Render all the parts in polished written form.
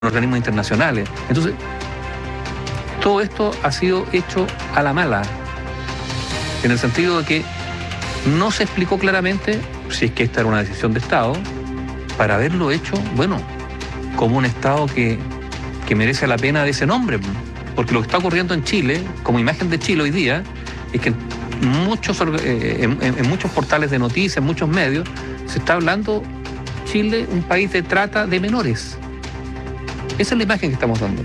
organismos internacionales. Entonces, todo esto ha sido hecho a la mala, en el sentido de que no se explicó claramente si es que esta era una decisión de Estado, para haberlo hecho, bueno, como un Estado que merece la pena de ese nombre. Porque lo que está ocurriendo en Chile, como imagen de Chile hoy día, es que en muchos portales de noticias, en muchos medios, se está hablando Chile un país de trata de menores. Esa es la imagen que estamos dando.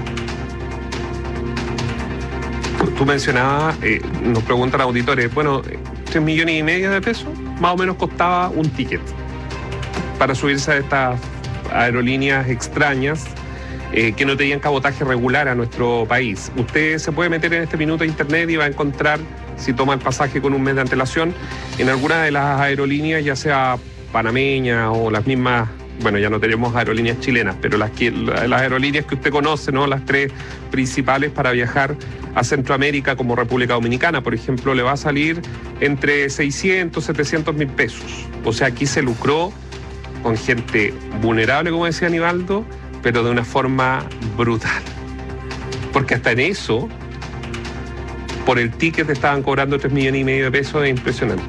Tú mencionabas, nos preguntan auditores, bueno, 3,5 millones de pesos más o menos costaba un ticket para subirse a estas aerolíneas extrañas que no tenían cabotaje regular a nuestro país. Usted se puede meter en este minuto a internet y va a encontrar, si toma el pasaje con un mes de antelación, en alguna de las aerolíneas, ya sea panameña o las mismas, bueno, ya no tenemos aerolíneas chilenas, pero las aerolíneas que usted conoce, ¿no? Las tres principales para viajar a Centroamérica, como República Dominicana, por ejemplo, le va a salir entre 600, 700 mil pesos. O sea, aquí se lucró con gente vulnerable, como decía Aníbaldo, pero de una forma brutal. Porque hasta en eso, por el ticket te estaban cobrando 3,5 millones de pesos, es impresionante.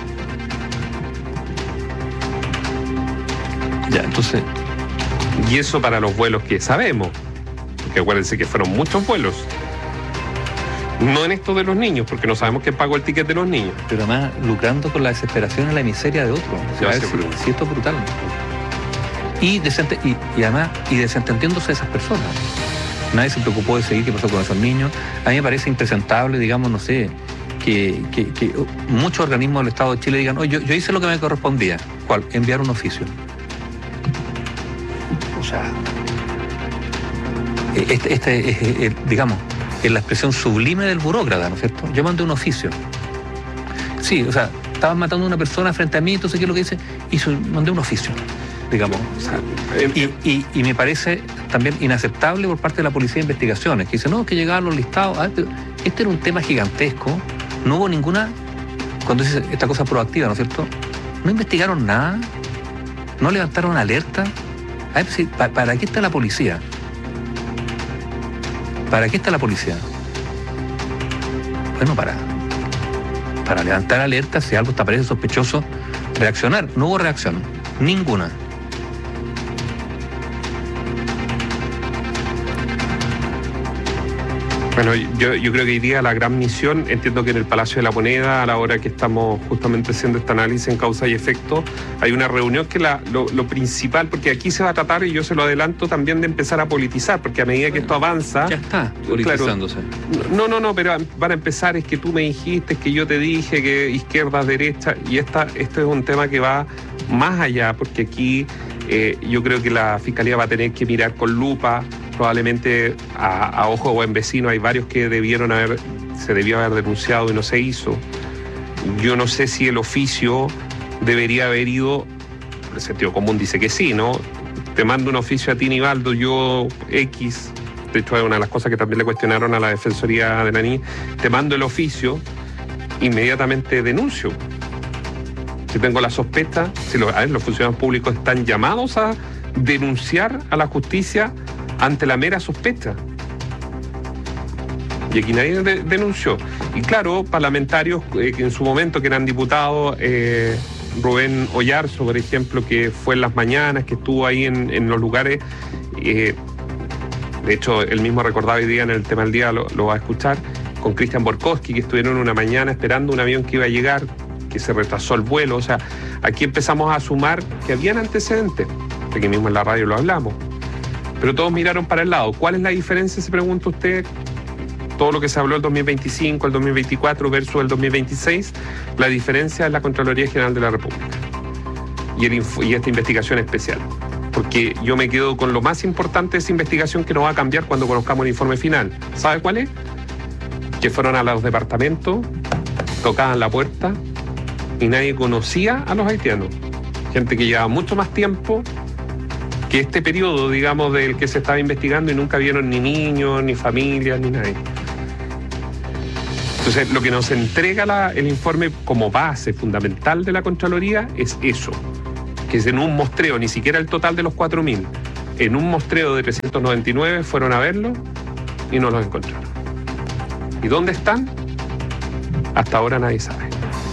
Ya, entonces... Y eso para los vuelos que sabemos, porque acuérdense que fueron muchos vuelos. No en esto de los niños, porque no sabemos quién pagó el ticket de los niños. Pero además lucrando con la desesperación y la miseria de otros. O sea, si esto es brutal. Y además desentendiéndose de esas personas. Nadie se preocupó de seguir qué pasó con esos niños. A mí me parece impresentable, digamos, no sé, que muchos organismos del Estado de Chile digan, oye, yo hice lo que me correspondía. ¿Cuál? Enviar un oficio. O sea, digamos, es la expresión sublime del burócrata, ¿no es cierto? Yo mandé un oficio. Sí, o sea, estaban matando a una persona frente a mí, entonces, ¿qué es lo que hice? Mandé un oficio, digamos. O sea, y me parece también inaceptable por parte de la Policía de Investigaciones, que dice, no, que llegaban los listados. Pero este era un tema gigantesco. No hubo ninguna, cuando dice esta cosa proactiva, ¿no es cierto? No investigaron nada, no levantaron alerta. A ver, ¿para qué está la policía? ¿Para qué está la policía? Bueno, para levantar alerta si algo te parece sospechoso, reaccionar. No hubo reacción, ninguna. Bueno, yo creo que hoy día la gran misión, entiendo que en el Palacio de la Moneda, a la hora que estamos justamente haciendo este análisis en causa y efecto, hay una reunión que lo principal, porque aquí se va a tratar, y yo se lo adelanto, también de empezar a politizar, porque a medida que esto avanza... Ya está politizándose. Claro, no, pero van a empezar, es que tú me dijiste, es que yo te dije, que izquierda, derecha, y esto es un tema que va más allá, porque aquí yo creo que la Fiscalía va a tener que mirar con lupa, probablemente a ojo de buen vecino. Hay varios que se debió haber denunciado y no se hizo. Yo no sé si el oficio debería haber ido, el sentido común dice que sí, ¿no? Te mando un oficio a ti, Aníbaldo, yo X, de hecho es una de las cosas que también le cuestionaron a la Defensoría de la Niña, te mando el oficio, inmediatamente denuncio. Si tengo la sospecha, los funcionarios públicos están llamados a denunciar a la justicia ante la mera sospecha. Y aquí nadie denunció. Y claro, parlamentarios que en su momento, que eran diputados, Rubén Oyarzo, por ejemplo, que fue en las mañanas, que estuvo ahí en los lugares, de hecho, él mismo recordaba hoy día en el tema del día, lo va a escuchar, con Cristian Borkowski, que estuvieron una mañana esperando un avión que iba a llegar, que se retrasó el vuelo. O sea, aquí empezamos a sumar que habían antecedentes, aquí mismo en la radio lo hablamos. Pero todos miraron para el lado. ¿Cuál es la diferencia, se pregunta usted? Todo lo que se habló el 2025, el 2024 versus el 2026, la diferencia es la Contraloría General de la República y esta investigación especial. Porque yo me quedo con lo más importante de esa investigación, que no va a cambiar cuando conozcamos el informe final. ¿Sabe cuál es? Que fueron a los departamentos, tocaban la puerta y nadie conocía a los haitianos. Gente que llevaba mucho más tiempo que este periodo, digamos, del que se estaba investigando, y nunca vieron ni niños, ni familias, ni nadie. Entonces, lo que nos entrega el informe como base fundamental de la Contraloría es eso, que es en un muestreo, ni siquiera el total de los 4.000, en un muestreo de 399 fueron a verlo y no los encontraron. ¿Y dónde están? Hasta ahora nadie sabe.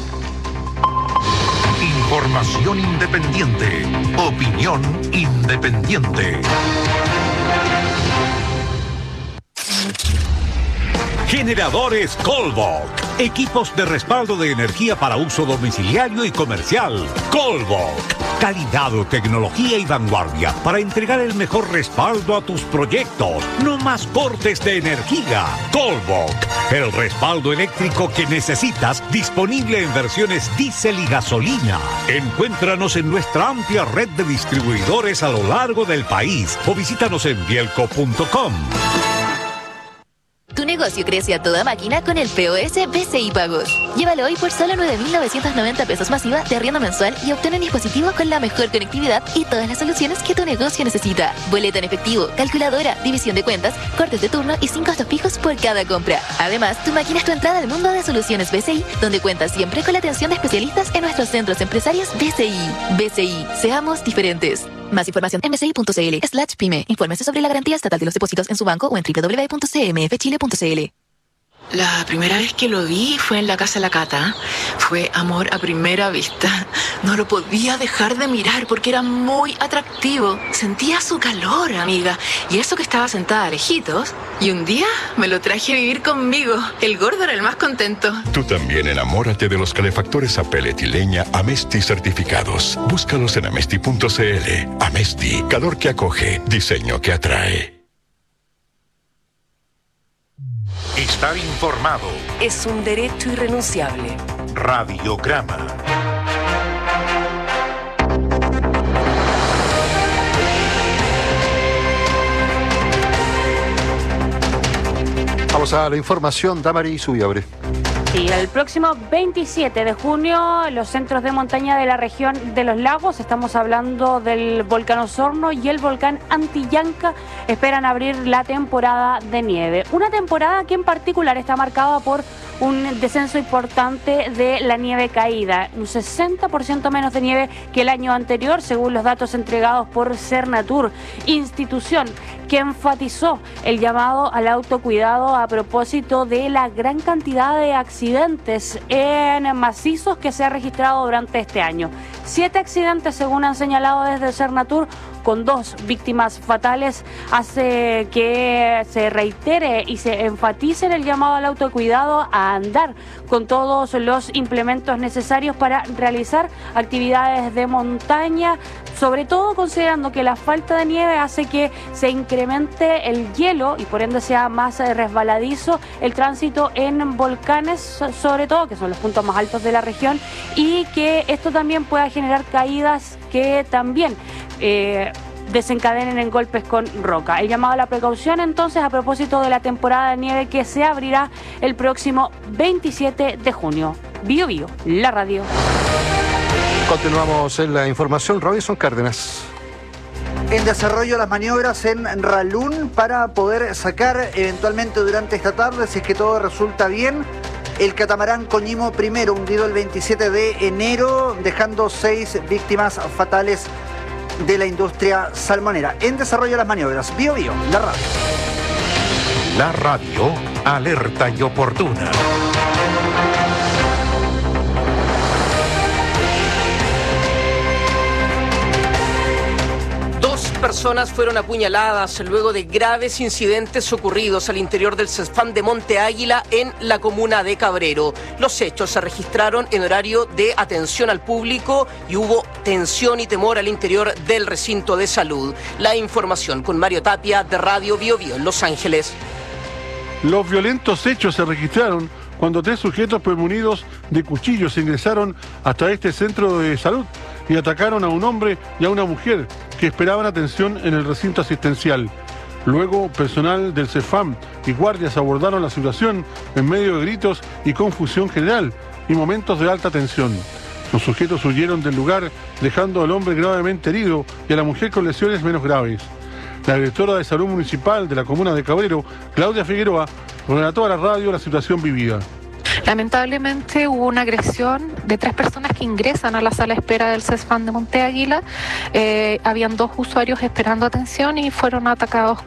Información independiente. Opinión independiente. Generadores Colbach. Equipos de respaldo de energía para uso domiciliario y comercial. Colbach. Calidad, tecnología y vanguardia para entregar el mejor respaldo a tus proyectos. No más cortes de energía. Colbach. El respaldo eléctrico que necesitas, disponible en versiones diésel y gasolina. Encuéntranos en nuestra amplia red de distribuidores a lo largo del país o visítanos en bielco.com. Tu negocio crece a toda máquina con el POS BCI Pagos. Llévalo hoy por solo 9.990 pesos masiva de arriendo mensual y obtén un dispositivo con la mejor conectividad y todas las soluciones que tu negocio necesita. Boleta en efectivo, calculadora, división de cuentas, cortes de turno y 5 costos fijos por cada compra. Además, tu máquina es tu entrada al mundo de soluciones BCI, donde cuentas siempre con la atención de especialistas en nuestros centros empresarios BCI. BCI, seamos diferentes. Más información en bci.cl/pyme. Infórmese sobre la garantía estatal de los depósitos en su banco o en www.cmfchile.cl. La primera vez que lo vi fue en la casa de la Cata. Fue amor a primera vista. No lo podía dejar de mirar porque era muy atractivo. Sentía su calor, amiga. Y eso que estaba sentada lejitos. Y un día me lo traje a vivir conmigo. El gordo era el más contento. Tú también enamórate de los calefactores a pellet y leña Amesti certificados. Búscalos en amesti.cl. Amesti, calor que acoge, diseño que atrae. Estar informado. Es un derecho irrenunciable. Radiograma. Vamos a la información, Damari Subiabre. Sí, el próximo 27 de junio, los centros de montaña de la región de los lagos, estamos hablando del volcán Osorno y el volcán Antillanca, esperan abrir la temporada de nieve. Una temporada que en particular está marcada por un descenso importante de la nieve caída, un 60% menos de nieve que el año anterior, según los datos entregados por Cernatur, institución que enfatizó el llamado al autocuidado a propósito de la gran cantidad de accidentes en macizos que se ha registrado durante este año. 7 accidentes, según han señalado desde Cernatur, con 2 víctimas fatales, hace que se reitere y se enfatice en el llamado al autocuidado, a andar con todos los implementos necesarios para realizar actividades de montaña, sobre todo considerando que la falta de nieve hace que se incremente el hielo y por ende sea más resbaladizo el tránsito en volcanes, sobre todo, que son los puntos más altos de la región, y que esto también pueda generar caídas que también desencadenen en golpes con roca. El llamado a la precaución entonces a propósito de la temporada de nieve que se abrirá el próximo 27 de junio. Bio Bio, la radio. Continuamos en la información, Robinson Cárdenas. En desarrollo las maniobras en Ralún para poder sacar eventualmente durante esta tarde, si es que todo resulta bien, el catamarán Coñimo I, hundido el 27 de enero, dejando 6 víctimas fatales de la industria salmonera. En desarrollo las maniobras. Bio Bio, la radio. La radio, alerta y oportuna. Personas fueron apuñaladas luego de graves incidentes ocurridos al interior del CESFAM de Monte Águila en la comuna de Cabrero. Los hechos se registraron en horario de atención al público y hubo tensión y temor al interior del recinto de salud. La información con Mario Tapia de Radio Bio Bio en Los Ángeles. Los violentos hechos se registraron cuando 3 sujetos premunidos de cuchillos ingresaron hasta este centro de salud y atacaron a un hombre y a una mujer que esperaban atención en el recinto asistencial. Luego, personal del CEFAM y guardias abordaron la situación en medio de gritos y confusión general y momentos de alta tensión. Los sujetos huyeron del lugar, dejando al hombre gravemente herido y a la mujer con lesiones menos graves. La directora de Salud Municipal de la comuna de Cabrero, Claudia Figueroa, relató a la radio la situación vivida. Lamentablemente hubo una agresión de 3 personas que ingresan a la sala de espera del CESFAM de Monte Águila. Habían 2 usuarios esperando atención y fueron atacados